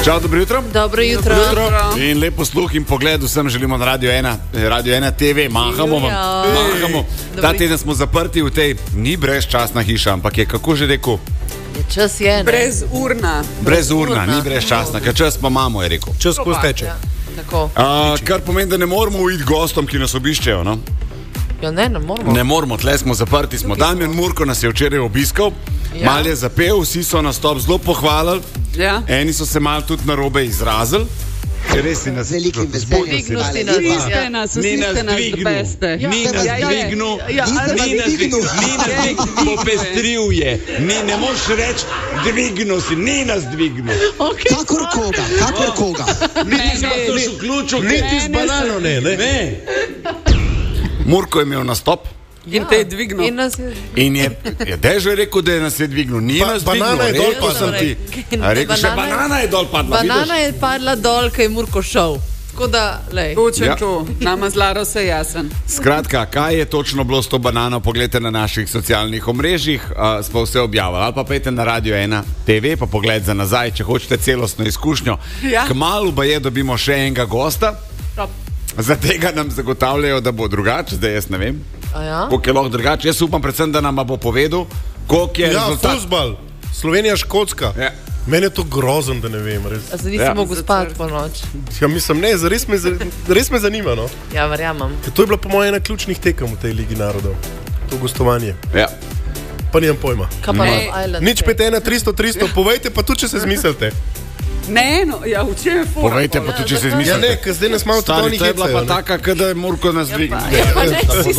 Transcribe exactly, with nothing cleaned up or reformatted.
Čau, dobro jutro. Dobro jutro. Dobro jutro. In lepo sluh in pogled vsem želimo na Radio ena, Radio ena T V. Mahamo vam. Mahamo. Ta teden smo zaprti v tej, ni brezčasna hiša, ampak je, kako že rekel? Je čas je, ne? Brezurna. Brezurna, ni brezčasna, ker čas pa imamo, je rekel. Čas ko steče. Ja, tako. A, kar pomeni, da ne moramo iti gostom, ki nas obiščejo, no? Ja, ne, ne moramo. Ne moramo, tle smo zaprti, smo. Damjan Murko nas je včeraj obiskal, ja. Mal je zapel, vsi so nastop zelo pohvalili, ja. Eni so se mal tudi narobe izrazili. Res si nas velikim veseljem. Dignosti nas. Niste nas, vsi ste nas beste. Ni nas dvignil, Ja, ni nas dvignil, ni nas dvignil, popestril je. Ni, ne moš reči, dvignil si, ni nas dvignil. Kakor koga, kakor koga. Nisi vključil, niti z banano ne, ne? Murko je imel nastop. In te je dvignil. In nas je... In je, je dež rekel, da je nas je dvignil. Ni Ba- nas dvignil. banana je dol rekel sem padla. ti. A rekel, še banana je dol padla. Banana vidiš? je padla dol, ko je Murko šel. Tako da, lej. Točen Ja. to. Nama zlaro se jasen. Skratka, kaj je točno bilo s to banano, poglejte na naših socialnih omrežjih, uh, smo vse objavili. Ali pa pejte na Radio ena T V, pa pogled za nazaj, če hočete celostno izkušnjo. Ja. Kmalu pa je, dobimo še enega gosta. Za tega nam zagotavljajo, da bo drugače, zdaj jaz ne vem. A ja? Koliko je lahko drugače? Jaz upam predvsem, da nam bo povedal, koliko je Ja, rezultat. fuzbal, Slovenija, Škotska. Ja. Meni je to grozen, da ne vem, res. A zdaj nisi Ja. mogel spati po noč. Ja, mislim, ne, res me, res me zanima, no. Ja, verjamem. Ker to je bila po mojem ena ključnih tekem v tej Ligi narodov. To gostovanje. Ja. Pa nimam pojma. Kaj pa Ne. Love Island? Nič pet ena tristo tristo, povejte pa tudi, če se zmislite. Ne, no, ja, v čem je fora? Povejte pa tudi, če se Ja, izmislite. ne, ker zdaj nas malo tako Stari, ni to je bila pa hecajo, ne. taka, kada je Murko nas dvignil. Ja, pa ne, si